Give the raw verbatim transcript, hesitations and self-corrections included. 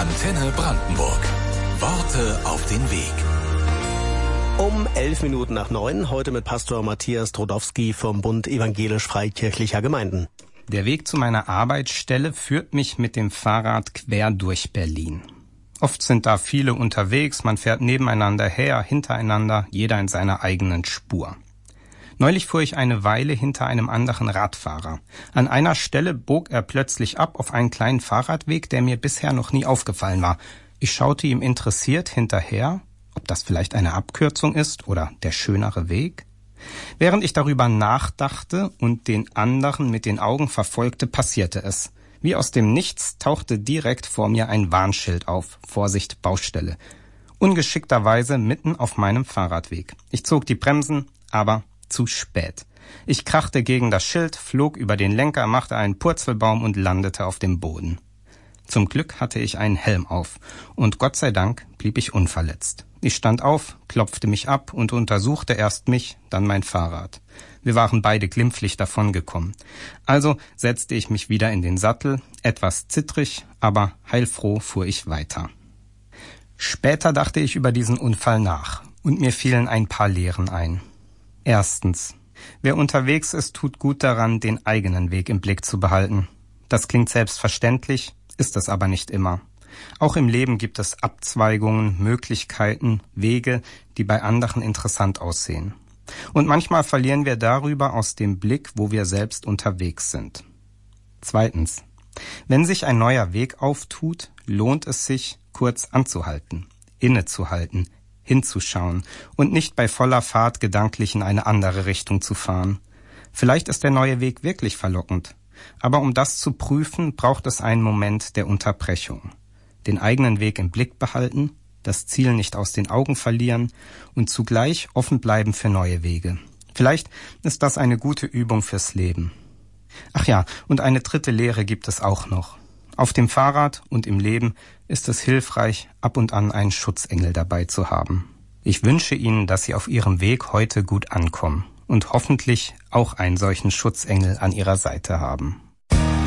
Antenne Brandenburg. Worte auf den Weg. Um elf Minuten nach neun, heute mit Pastor Matthias Drodowski vom Bund Evangelisch-Freikirchlicher Gemeinden. Der Weg zu meiner Arbeitsstelle führt mich mit dem Fahrrad quer durch Berlin. Oft sind da viele unterwegs, man fährt nebeneinander her, hintereinander, jeder in seiner eigenen Spur. Neulich fuhr ich eine Weile hinter einem anderen Radfahrer. An einer Stelle bog er plötzlich ab auf einen kleinen Fahrradweg, der mir bisher noch nie aufgefallen war. Ich schaute ihm interessiert hinterher, ob das vielleicht eine Abkürzung ist oder der schönere Weg. Während ich darüber nachdachte und den anderen mit den Augen verfolgte, passierte es. Wie aus dem Nichts tauchte direkt vor mir ein Warnschild auf. Vorsicht, Baustelle. Ungeschickterweise mitten auf meinem Fahrradweg. Ich zog die Bremsen, aber zu spät. Ich krachte gegen das Schild, flog über den Lenker, machte einen Purzelbaum und landete auf dem Boden. Zum Glück hatte ich einen Helm auf und Gott sei Dank blieb ich unverletzt. Ich stand auf, klopfte mich ab und untersuchte erst mich, dann mein Fahrrad. Wir waren beide glimpflich davongekommen. Also setzte ich mich wieder in den Sattel, etwas zittrig, aber heilfroh fuhr ich weiter. Später dachte ich über diesen Unfall nach und mir fielen ein paar Lehren ein. Erstens. Wer unterwegs ist, tut gut daran, den eigenen Weg im Blick zu behalten. Das klingt selbstverständlich, ist es aber nicht immer. Auch im Leben gibt es Abzweigungen, Möglichkeiten, Wege, die bei anderen interessant aussehen. Und manchmal verlieren wir darüber aus dem Blick, wo wir selbst unterwegs sind. Zweitens. Wenn sich ein neuer Weg auftut, lohnt es sich, kurz anzuhalten, innezuhalten, hinzuschauen und nicht bei voller Fahrt gedanklich in eine andere Richtung zu fahren. Vielleicht ist der neue Weg wirklich verlockend, aber um das zu prüfen, braucht es einen Moment der Unterbrechung. Den eigenen Weg im Blick behalten, das Ziel nicht aus den Augen verlieren und zugleich offen bleiben für neue Wege. Vielleicht ist das eine gute Übung fürs Leben. Ach ja, und eine dritte Lehre gibt es auch noch. Auf dem Fahrrad und im Leben ist es hilfreich, ab und an einen Schutzengel dabei zu haben. Ich wünsche Ihnen, dass Sie auf Ihrem Weg heute gut ankommen und hoffentlich auch einen solchen Schutzengel an Ihrer Seite haben.